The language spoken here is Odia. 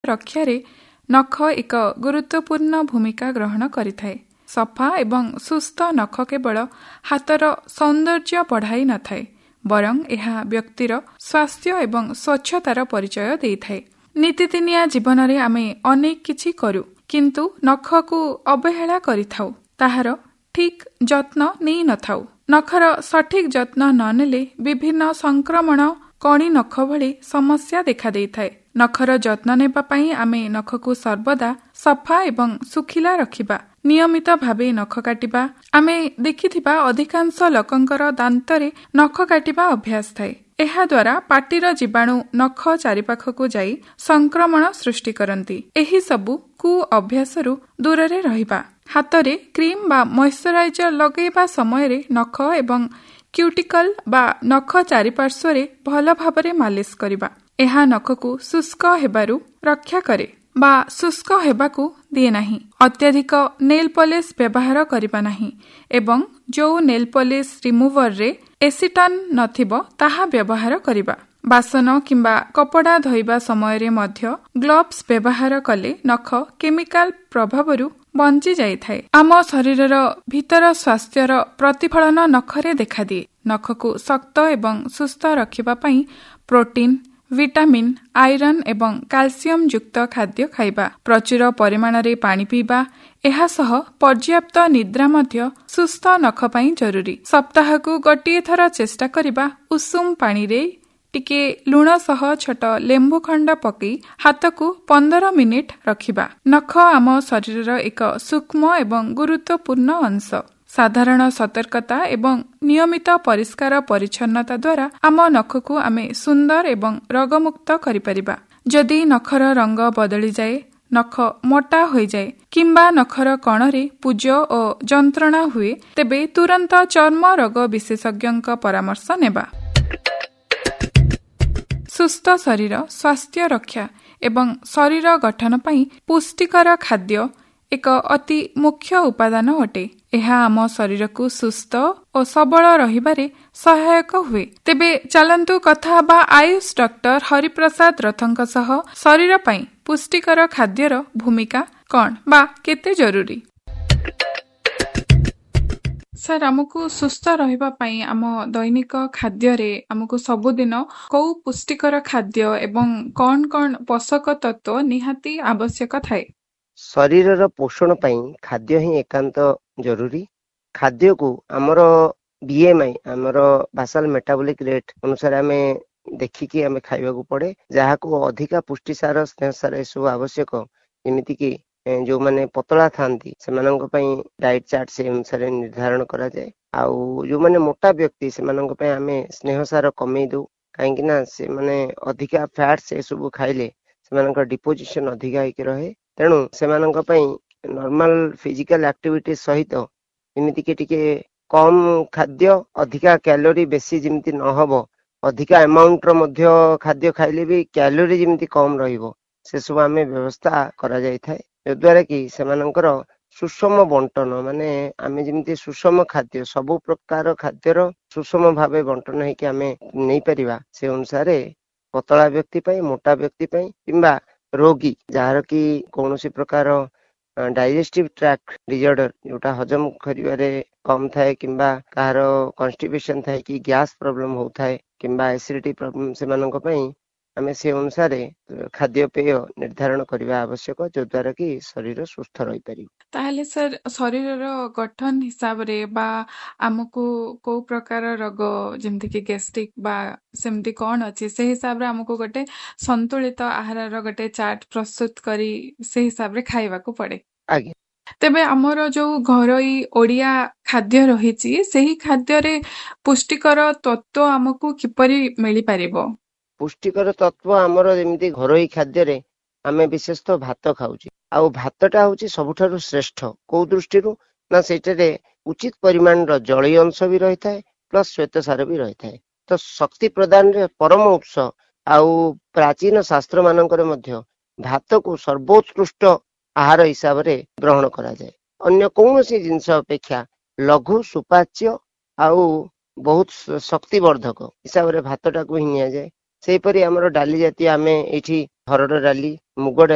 ରକ୍ଷାରେ ନଖ ଏକ ଗୁରୁତ୍ୱପୂର୍ଣ୍ଣ ଭୂମିକା ଗ୍ରହଣ କରିଥାଏ। ସଫା ଏବଂ ସୁସ୍ଥ ନଖ କେବଳ ହାତର ସୌନ୍ଦର୍ଯ୍ୟ ବଢ଼ାଇ ନଥାଏ, ବରଂ ଏହା ବ୍ୟକ୍ତିର ସ୍ୱାସ୍ଥ୍ୟ ଏବଂ ସ୍ୱଚ୍ଛତାର ପରିଚୟ ଦେଇଥାଏ। ନୀତିଦିନିଆ ଜୀବନରେ ଆମେ ଅନେକ କିଛି କରୁ, କିନ୍ତୁ ନଖକୁ ଅବହେଳା କରିଥାଉ, ତାହାର ଠିକ୍ ଯତ୍ନ ନେଇନଥାଉ। ନଖର ସଠିକ୍ ଯତ୍ନ ନ ନେଲେ ବିଭିନ୍ନ ସଂକ୍ରମଣ କଣି ନଖ ଭଳି ସମସ୍ୟା ଦେଖାଦେଇଥାଏ। ନଖର ଯତ୍ନ ନେବା ପାଇଁ ଆମେ ନଖକୁ ସର୍ବଦା ସଫା ଏବଂ ଶୁଖିଲା ରଖିବା। ନିୟମିତ ଭାବେ ନଖ କାଟିବା। ଆମେ ଦେଖିଥିବା ଅଧିକାଂଶ ଲୋକଙ୍କର ଦାନ୍ତରେ ନଖ କାଟିବା ଅଭ୍ୟାସ ଥାଏ। ଏହାଦ୍ୱାରା ପାଟିର ଜୀବାଣୁ ନଖ ଚାରିପାଖକୁ ଯାଇ ସଂକ୍ରମଣ ସୃଷ୍ଟି କରନ୍ତି। ଏହି ସବୁ କୁ ଅଭ୍ୟାସରୁ ଦୂରରେ ରହିବା। ହାତରେ କ୍ରିମ୍ ବା ମଏଶ୍ଚରାଇଜର ଲଗାଇବା ସମୟରେ ନଖ ଏବଂ କ୍ୟୁଟିକଲ ବା ନଖ ଚାରିପାର୍ଶ୍ୱରେ ଭଲ ଭାବରେ ମାଲିସ କରିବା। ଏହା ନଖକୁ ଶୁଷ୍କ ହେବାରୁ ରକ୍ଷା କରେ ବା ଶୁଷ୍କ ହେବାକୁ ଦିଏ ନାହିଁ। ଅତ୍ୟଧିକ ନେଲ ପଲିଶ ବ୍ୟବହାର କରିବା ନାହିଁ ଏବଂ ଯେଉଁ ନେଲ ପଲିଶ ରିମୁଭରରେ ଏସିଟନ ନଥିବ ତାହା ବ୍ୟବହାର କରିବା। ବାସନ କିମ୍ବା କପଡ଼ା ଧୋଇବା ସମୟରେ ମଧ୍ୟ ଗ୍ଲୋଭ୍ସ ବ୍ୟବହାର କଲେ ନଖ କେମିକାଲ ପ୍ରଭାବରୁ ବଞ୍ଚି ଯାଇଥାଏ। ଆମ ଶରୀରର ଭିତର ସ୍ୱାସ୍ଥ୍ୟର ପ୍ରତିଫଳନ ନଖରେ ଦେଖାଦିଏ। ନଖକୁ ଶକ୍ତ ଏବଂ ସୁସ୍ଥ ରଖିବା ପାଇଁ ପ୍ରୋଟିନ୍, ଭିଟାମିନ୍, ଆଇରନ୍ ଏବଂ କ୍ୟାଲସିୟମ ଯୁକ୍ତ ଖାଦ୍ୟ ଖାଇବା, ପ୍ରଚୁର ପରିମାଣରେ ପାଣି ପିଇବା, ଏହା ସହ ପର୍ଯ୍ୟାପ୍ତ ନିଦ୍ରା ମଧ୍ୟ ସୁସ୍ଥ ନଖ ପାଇଁ ଜରୁରୀ। ସପ୍ତାହକୁ ଗୋଟିଏ ଥର ଚେଷ୍ଟା କରିବା ଉଷୁମ ପାଣିରେ ଟିକେ ଲୁଣ ସହ ଛୋଟ ଲେମ୍ବୁ ଖଣ୍ଡ ପକାଇ ହାତକୁ 15 ମିନିଟ୍ ରଖିବା। ନଖ ଆମ ଶରୀରର ଏକ ସୂକ୍ଷ୍ମ ଏବଂ ଗୁରୁତ୍ୱପୂର୍ଣ୍ଣ ଅଂଶ। ସାଧାରଣ ସତର୍କତା ଏବଂ ନିୟମିତ ପରିଷ୍କାର ପରିଚ୍ଛନ୍ନତା ଦ୍ୱାରା ଆମ ନଖକୁ ଆମେ ସୁନ୍ଦର ଏବଂ ରୋଗମୁକ୍ତ କରିପାରିବା। ଯଦି ନଖର ରଙ୍ଗ ବଦଳିଯାଏ, ନଖ ମୋଟା ହୋଇଯାଏ କିମ୍ବା ନଖର କଣରେ ପୁଜ ଓ ଯନ୍ତ୍ରଣା ହୁଏ, ତେବେ ତୁରନ୍ତ ଚର୍ମ ରୋଗ ବିଶେଷଜ୍ଞଙ୍କ ପରାମର୍ଶ ନେବା। ସୁସ୍ଥ ଶରୀର ସ୍ୱାସ୍ଥ୍ୟ ରକ୍ଷା ଏବଂ ଶରୀର ଗଠନ ପାଇଁ ପୁଷ୍ଟିକର ଖାଦ୍ୟ ଏକ ଅତି ମୁଖ୍ୟ ଉପାଦାନ ଅଟେ। ଏହା ଆମ ଶରୀରକୁ ସୁସ୍ଥ ଓ ସବଳ ରହିବାରେ ସହାୟକ ହୁଏ। ତେବେ ଚାଲନ୍ତୁ କଥା ହେବା ଆୟୁଷ ଡକ୍ଟର ହରିପ୍ରସାଦ ରଥଙ୍କ ସହ ଶରୀର ପାଇଁ ପୁଷ୍ଟିକର ଖାଦ୍ୟର ଭୂମିକା କ'ଣ ବା କେତେ ଜରୁରୀ। ସାର୍, ଆମକୁ ସୁସ୍ଥ ରହିବା ପାଇଁ ଆମ ଦୈନିକ ଖାଦ୍ୟରେ ଆମକୁ ସବୁଦିନ କୋଉ ପୁଷ୍ଟିକର ଖାଦ୍ୟ ଏବଂ କ'ଣ କ'ଣ ପୋଷକ ତତ୍ତ୍ୱ ନିହାତି ଆବଶ୍ୟକ ଥାଏ? ଶରୀରର ପୋଷଣ ପାଇଁ ଖାଦ୍ୟ ହିଁ ଏକାନ୍ତ ଜରୁରୀ। ଖାଦ୍ୟକୁ ଆମର BMI, ଆମର ବାସାଲ ମେଟାବୋଲିକ ରେଟ୍ ଅନୁସାରେ ଆମେ ଦେଖିକି ଆମେ ଖାଇବାକୁ ପଡେ, ଯାହାକୁ ଅଧିକା ପୁଷ୍ଟିସାର, ସ୍ନେହସାର ଏସବୁ ଆବଶ୍ୟକ। ଯେମିତିକି ଯୋଉମାନେ ପତଳା ଥାନ୍ତି ସେମାନଙ୍କ ପାଇଁ ଡାଏଟ ଚାର୍ଟ ସେ ଅନୁସାରେ ନିର୍ଦ୍ଧାରଣ କରାଯାଏ। ଆଉ ଯୋଉମାନେ ମୋଟା ବ୍ୟକ୍ତି ସେମାନଙ୍କ ପାଇଁ ଆମେ ସ୍ନେହସାର କମେଇ ଦଉ, କାହିଁକି ନା ସେମାନେ ଅଧିକା ଫ୍ୟାଟ ସେ ସବୁ ଖାଇଲେ ସେମାନଙ୍କ ଡିପୋଜିସନ ଅଧିକା ହେଇକି ରହେ। ତେଣୁ ସେମାନଙ୍କ ପାଇଁ ନର୍ମାଲ ଫିଜିକାଲ ଆକ୍ଟିଭିଟି ସହିତ ଯେମିତିକି ଟିକେ କମ ଖାଦ୍ୟ, ଅଧିକା କ୍ୟାଲୋରି ବେଶୀ ଯେମିତି ନହବ, ଅଧିକା ଆମାଉଣ୍ଟର ମଧ୍ୟ ଖାଦ୍ୟ ଖାଇଲେ ବି କ୍ୟାଲୋରି ଯେମିତି କମ ରହିବ, ସେସବୁ ଆମେ ବ୍ୟବସ୍ଥା କରାଯାଇଥାଏ। ଯଦ୍ୱାରା କି ସେମାନଙ୍କର ସୁଷମ ବଣ୍ଟନ, ମାନେ ଆମେ ଯେମିତି ସୁଷମ ଖାଦ୍ୟ, ସବୁ ପ୍ରକାର ଖାଦ୍ୟର ସୁଷମ ଭାବେ ବଣ୍ଟନ ହେଇକି ଆମେ ନେଇପାରିବା, ସେ ଅନୁସାରେ ପତଳା ବ୍ୟକ୍ତି ପାଇଁ, ମୋଟା ବ୍ୟକ୍ତି ପାଇଁ କିମ୍ବା ରୋଗୀ ଯାହାର କି କୌଣସି ପ୍ରକାର ଡାଇଜେଷ୍ଟିଭ ଟ୍ରାକ୍ଟ ଡିଜର୍ଡର, ଯୋଉଟା ହଜମ କରିବାରେ କମ ଥାଏ କିମ୍ବା କାହାର କନଷ୍ଟିପେସନ ଥାଏ କି ଗ୍ୟାସ ପ୍ରୋବ୍ଲେମ ହଉଥାଏ କିମ୍ବା ଏସିଡିଟି ପ୍ରୋବ୍ଲେମ, ସେମାନଙ୍କ ପାଇଁ ଆମେ ସେ ଅନୁସାରେ ଖାଦ୍ୟପେୟ ନିର୍ଦ୍ଧାରଣ କରିବା ଆବଶ୍ୟକ, ଯଦ୍ୱାରା କି ଶରୀର ସୁସ୍ଥ ରହିପାରିବ। ତାହେଲେ ସାର୍, ଶରୀରର ଗଠନ ହିସାବରେ ବା ଆମକୁ କୋଉ ପ୍ରକାର ରୋଗ ଯେମିତିକି ଗ୍ୟାଷ୍ଟ୍ରିକ୍ ବା ସେମିତି କ'ଣ ଅଛି, ସେ ହିସାବରେ ଆମକୁ ଗୋଟେ ସନ୍ତୁଳିତ ଆହାରର ଗୋଟେ ଚାର୍ଟ ପ୍ରସ୍ତୁତ କରି ସେ ହିସାବରେ ଖାଇବାକୁ ପଡେ। ଆଜ୍ଞା। ତେବେ ଆମର ଯୋଉ ଘରୋଇ ଓଡ଼ିଆ ଖାଦ୍ୟ ରହିଛି, ସେହି ଖାଦ୍ୟରେ ପୁଷ୍ଟିକର ତତ୍ତ୍ୱ ଆମକୁ କିପରି ମିଳିପାରିବ? ପୁଷ୍ଟିକର ତତ୍ତ୍ୱ ଆମର ଯେମିତି ଘରୋଇ ଖାଦ୍ୟରେ ଆମେ ବିଶେଷତଃ ଭାତ ଖାଉଛେ, ଆଉ ଭାତଟା ହଉଛି ସବୁଠାରୁ ଶ୍ରେଷ୍ଠ। କୋଉ ଦୃଷ୍ଟିରୁ ନା ସେଇଟାରେ ଉଚିତ ପରିମାଣର ଜଳୀୟ ଅଂଶ ବି ରହିଥାଏ, ପ୍ଲସ ଶ୍ୱେତସାର ବି ରହିଥାଏ। ତ ଶକ୍ତି ପ୍ରଦାନରେ ପରମ ଉତ୍ସ, ଆଉ ପ୍ରାଚୀନ ଶାସ୍ତ୍ର ମାନଙ୍କରେ ମଧ୍ୟ ଭାତକୁ ସର୍ବୋତ୍କୃଷ୍ଟ ଆହାର ହିସାବରେ ଗ୍ରହଣ କରାଯାଏ। ଅନ୍ୟ କୌଣସି ଜିନିଷ ଅପେକ୍ଷା ଲଘୁ, ସୁପାଚ୍ୟ ଆଉ ବହୁତ ଶକ୍ତିବର୍ଦ୍ଧକ ହିସାବରେ ଭାତଟାକୁ ହିଁ ନିଆଯାଏ। ସେହିପରି ଆମର ଡାଲି ଜାତୀୟ, ଆମେ ଏଇଠି ହରଡ଼ ଡାଲି, ମୁଗ ଡାଲି